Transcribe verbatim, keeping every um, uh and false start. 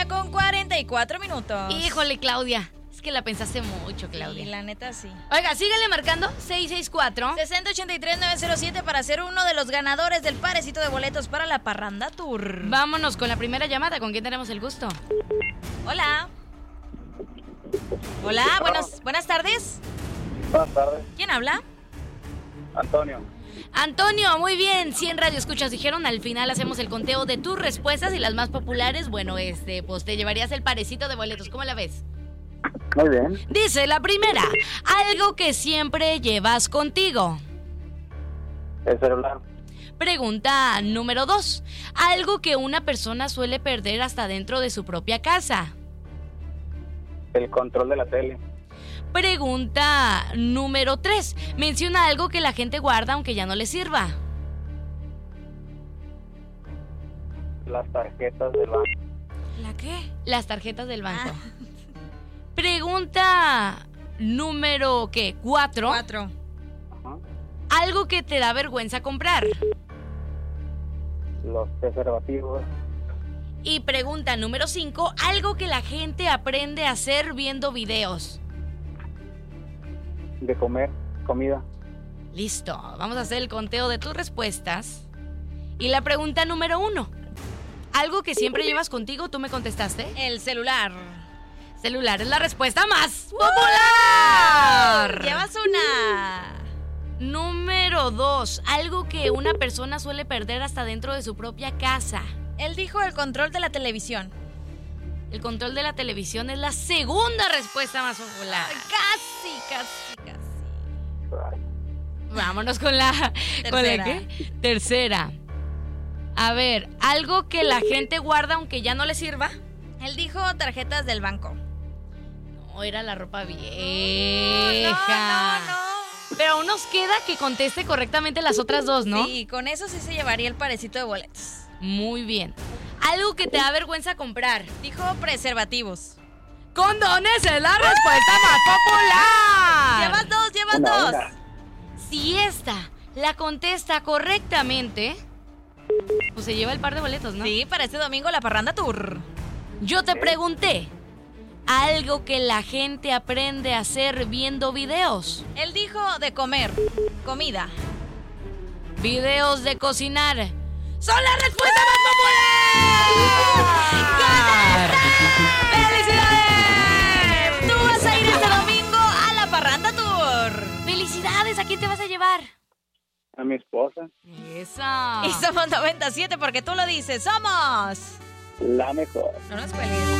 día con cuarenta y cuatro minutos. Híjole, Claudia. Es que la pensaste mucho, Claudia. Sí, la neta sí. Oiga, síguele marcando. seis seis cuatro seis cero ocho tres nueve cero siete para ser uno de los ganadores del parecito de boletos para la Parranda Tour. Vámonos con la primera llamada. ¿Con quién tenemos el gusto? Hola. Hola, buenas, buenas tardes. Buenas tardes. ¿Quién habla? Antonio. Antonio, muy bien. cien radioescuchas dijeron. Al final hacemos el conteo de tus respuestas y las más populares. Bueno, este, pues te llevarías el parecito de boletos. ¿Cómo la ves? Muy bien. Dice la primera. Algo que siempre llevas contigo. El celular. Pregunta número dos. Algo que una persona suele perder hasta dentro de su propia casa. El control de la tele. Pregunta número tres. Menciona algo que la gente guarda aunque ya no le sirva. Las tarjetas del banco. ¿La qué? Las tarjetas del banco. Ah. Pregunta número, ¿qué? Cuatro. Cuatro. Ajá. Algo que te da vergüenza comprar. Los preservativos. Y pregunta número cinco. Algo que la gente aprende a hacer viendo videos. De comer. Comida. Listo, vamos a hacer el conteo de tus respuestas. Y la pregunta número uno. Algo que siempre llevas contigo, ¿tú me contestaste? El celular. Celular es la respuesta más popular. Llevas una. Número dos. Algo que una persona suele perder hasta dentro de su propia casa. Él dijo el control de la televisión. El control de la televisión es la segunda respuesta más popular. Casi, casi, casi. Ay, Vámonos con la, ¿con la Tercera. qué? Tercera. A ver, algo que la gente guarda aunque ya no le sirva. Él dijo tarjetas del banco. No, era la ropa No, vieja. no, no. Pero aún nos queda que conteste correctamente las otras dos, ¿no? Sí, con eso sí se llevaría el parecito de boletos. Muy bien. Algo que te da vergüenza comprar. Dijo preservativos. Condones es la respuesta más popular. Llevas dos, llevas Una, dos. una. Si esta la contesta correctamente, pues se lleva el par de boletos, ¿no? Sí, para este domingo la Parranda Tour. Yo te pregunté, algo que la gente aprende a hacer viendo videos. Él dijo de comer, comida. Videos de cocinar. ¡Son la respuesta más popular! ¡Felicidades! Tú vas a ir este domingo a la Parranda Tour. ¡Felicidades! ¿A quién te vas a llevar? A mi esposa. ¡Esa! Y somos noventa y siete porque tú lo dices. ¡Somos! La mejor. No nos cuelgues.